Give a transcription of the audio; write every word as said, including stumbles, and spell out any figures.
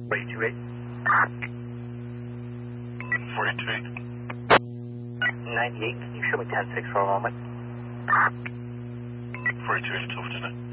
forty-two eight. forty-two eight. ninety-eight, can you show me ten six for a moment? forty-two eight, over to now.